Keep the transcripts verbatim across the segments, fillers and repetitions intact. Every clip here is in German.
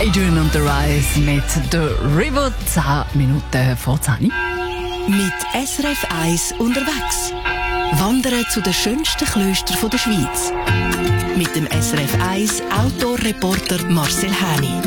Adrian und The Rise mit The River, zehn Minuten vor zehn. Mit S R F eins unterwegs. Wandern zu den schönsten Klöstern der Schweiz. Mit dem S R F eins Outdoor-Reporter Marcel Häni.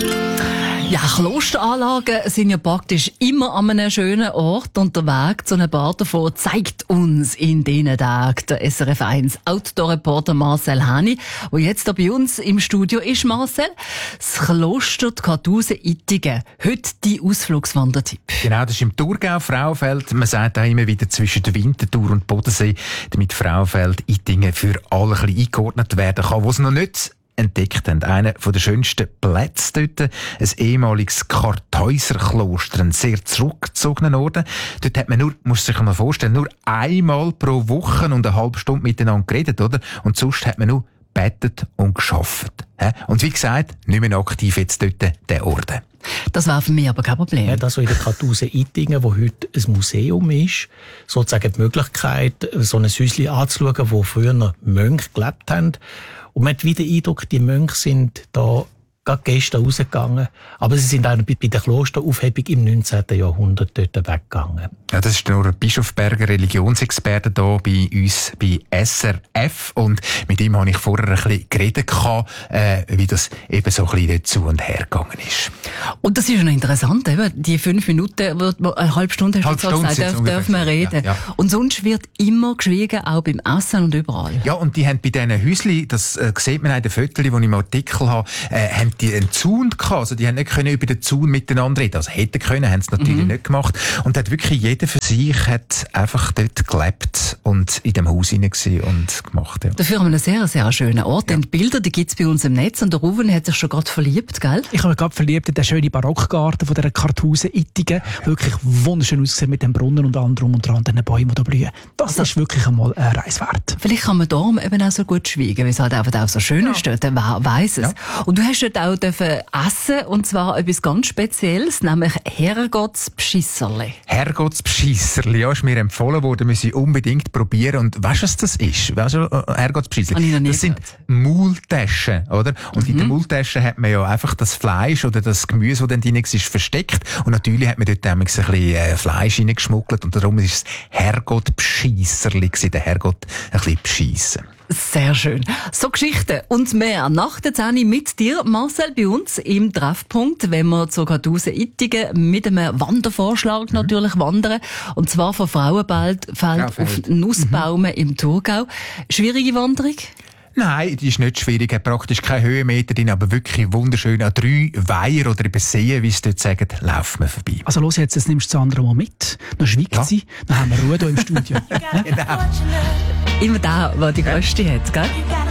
Ja, Klosteranlagen sind ja praktisch immer an einem schönen Ort und der Weg zu einem paar davon zeigt uns in diesen Tagen der S R F eins Outdoor-Reporter Marcel Häni, der jetzt hier bei uns im Studio ist. Marcel, das Kloster Kartusen-Ittigen, heute dein Ausflugswandertipp. Genau, das ist im Thurgau, Frauenfeld. Man sagt auch immer wieder zwischen der Winterthur und Bodensee, damit Frauenfeld, Ittingen für alle ein bisschen eingeordnet werden kann, wo es noch nicht entdeckt haben. Einer der schönsten Plätze dort, ein ehemaliges Kartäuserkloster, ein sehr zurückgezogener Orden. Dort hat man nur, muss sich mal vorstellen, nur einmal pro Woche und eine halbe Stunde miteinander geredet, oder? Und sonst hat man nur bettet und geschafft. Und wie gesagt, nicht mehr aktiv jetzt dort der Orden. Das war für mich aber kein Problem. Ja, das so in der Kartusen-Ittingen, wo heute ein Museum ist, sozusagen die Möglichkeit, so ein Häuschen anzuschauen, wo früher noch Mönche gelebt haben. Und man hat wieder den Eindruck, die Mönche sind da gerade gestern rausgegangen. Aber sie sind auch bei der Klosteraufhebung im neunzehnten Jahrhundert dort weggegangen. Ja, das ist nur Bischof Berger, Religionsexperte hier bei uns bei S R F. Und mit ihm habe ich vorher ein bisschen geredet, äh, wie das eben so ein bisschen zu und her gegangen ist. Und das ist noch interessant, eben, die fünf Minuten, eine halbe Stunde hast du gesagt, darf, darf man reden. Ja, ja. Und sonst wird immer geschwiegen, auch beim Essen und überall. Ja, und die haben bei diesen Häuschen, das äh, sieht man auch in den Fotos, die ich im Artikel habe, äh, haben die einen Zaun gehabt. Also die haben nicht können über den Zaun miteinander reden. Also hätten können, haben es natürlich mhm. nicht gemacht. Und hat wirklich jeder für sich hat einfach dort gelebt und in dem Haus hinein gewesen und gemacht. Ja. Dafür haben wir einen sehr, sehr schönen Ort. Ja. Und die Bilder, die gibt's bei uns im Netz. Und der Ruven hat sich schon gerade verliebt, gell? Ich habe mich gerade verliebt in den schönen Barockgarten von dieser Kartusen-Ittigen. Ja. Wirklich wunderschön ausgesehen mit dem Brunnen und allem drum und dran, den Bäumen, die da blühen. Das also, ist wirklich einmal ein Reis wert. Vielleicht kann man darum eben auch so gut schweigen, weil es halt einfach auch so schön ja. ist dort. Wer weiss es. Ja. Und du hast dort auch dürfen essen, und zwar etwas ganz Spezielles, nämlich Herrgottsbschisserli. Herrgottsbschisserli, ja, ist mir empfohlen worden, müssen unbedingt probieren. Und weißt du, was das ist? Weißt du, Herrgottsbschisserli? Das sind Maultaschen, oder? Und mhm. in den Maultaschen hat man ja einfach das Fleisch oder das Gemüse, das dann drin ist, versteckt. Und natürlich hat man dort ein bisschen äh, Fleisch reingeschmuggelt und darum ist es Herrgottsbschisserli gewesen, der Herrgott ein bisschen beschissen. Sehr schön. So Geschichten und mehr nach der zehn mit dir, Marcel, bei uns im Treffpunkt, wenn wir zu Kartusen-Ittigen mit einem Wandervorschlag mhm. natürlich wandern. Und zwar von Frauenfeld auf Nussbaumen mhm. im Thurgau. Schwierige Wanderung? Nein, die ist nicht schwierig, hat praktisch keine Höhenmeter drin, aber wirklich wunderschön. An drei Weiher oder eben Seen, wie sie dort sagen, laufen wir vorbei. Also los jetzt, jetzt nimmst du das andere mal mit, dann schweigt ja. sie, dann haben wir Ruhe hier im Studio. Genau. Immer da, der die Größte hat, gell?